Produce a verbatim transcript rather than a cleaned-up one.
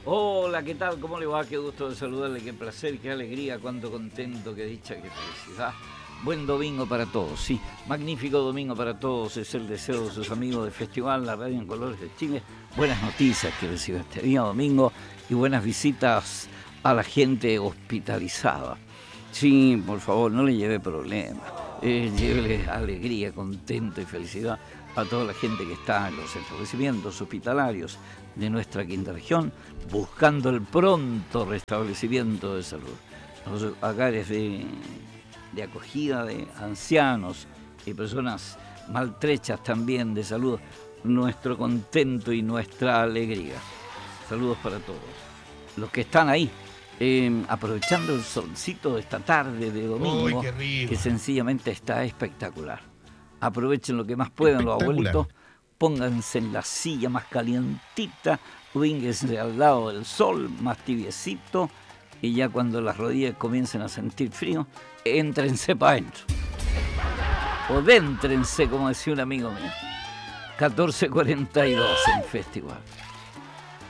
Hola, ¿qué tal? ¿Cómo le va? Qué gusto de saludarle, qué placer, qué alegría, cuánto contento, qué dicha, qué felicidad. Buen domingo para todos, sí, magnífico domingo para todos, es el deseo de sus amigos de Festival, la radio en colores de Chile. Buenas noticias que reciba este día domingo y buenas visitas a la gente hospitalizada. Sí, por favor, no le lleve problemas, eh, llévele alegría, contento y felicidad a toda la gente que está en los establecimientos hospitalarios de nuestra quinta región, buscando el pronto restablecimiento de salud. Los hogares de, de acogida de ancianos y personas maltrechas también de salud, nuestro contento y nuestra alegría. Saludos para todos. Los que están ahí, eh, aprovechando el solcito de esta tarde de domingo, ¡Uy, que sencillamente está espectacular. Aprovechen lo que más puedan los abuelitos, pónganse en la silla más calientita, ubíquense al lado del sol, más tibiecito, y ya cuando las rodillas comiencen a sentir frío, éntrense para adentro. O déntrense, como decía un amigo mío. catorce cuarenta y dos en Festival.